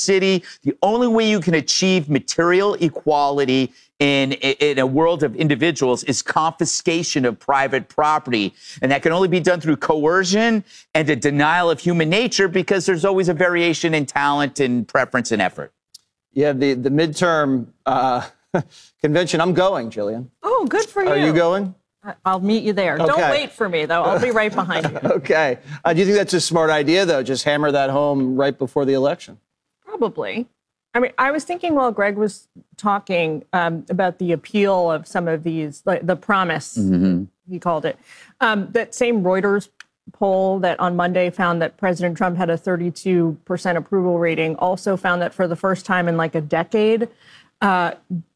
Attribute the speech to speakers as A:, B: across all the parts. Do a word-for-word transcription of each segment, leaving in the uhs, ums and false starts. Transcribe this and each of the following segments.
A: city. The only way you can achieve material equality in, in a world of individuals is confiscation of private property. And that can only be done through coercion and a denial of human nature, because there's always a variation in talent and preference and effort.
B: Yeah, the, the midterm uh, convention. I'm going, Jillian.
C: Oh, good for you.
B: Are you going?
C: I'll meet you there.
B: Okay.
C: Don't wait for me, though. I'll be right behind you.
B: Okay. Uh, do you think that's a smart idea, though? Just hammer that home right before the election?
C: Probably. I mean, I was thinking while Greg was talking um, about the appeal of some of these, like the promise, mm-hmm. he called it, um, that same Reuters poll that on Monday found that President Trump had a thirty-two percent approval rating also found that for the first time in like a decade, uh,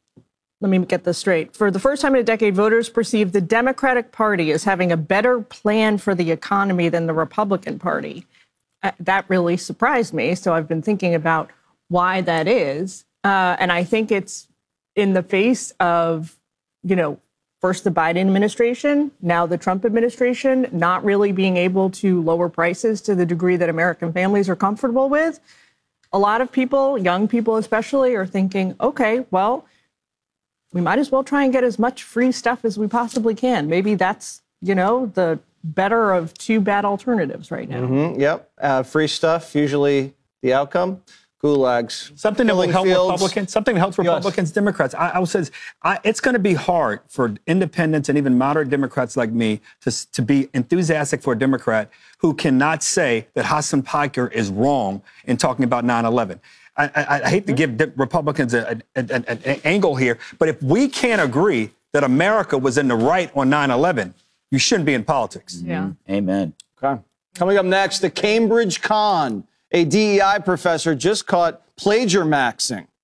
C: let me get this straight. For the first time in a decade, voters perceive the Democratic Party as having a better plan for the economy than the Republican Party. Uh, that really surprised me. So I've been thinking about why that is. Uh, and I think it's in the face of, you know, first the Biden administration, now the Trump administration, not really being able to lower prices to the degree that American families are comfortable with. A lot of people, young people especially, are thinking, okay, well, we might as well try and get as much free stuff as we possibly can. Maybe that's, you know, the better of two bad alternatives right now.
B: Mm-hmm, yep. Uh, free stuff, usually the outcome. Gulags.
D: Something that will help
B: fields.
D: Republicans. Something that helps Republicans, yes. Democrats. I, I will say, I, it's going to be hard for independents and even moderate Democrats like me to, to be enthusiastic for a Democrat who cannot say that Hassan Piker is wrong in talking about nine eleven. I, I, I hate to give Republicans a, a, a, an angle here, but if we can't agree that America was in the right on nine eleven, you shouldn't be in politics.
C: Yeah.
A: Amen.
B: Okay. Coming up next, the Cambridge Con. A D E I professor just caught plagiarizing.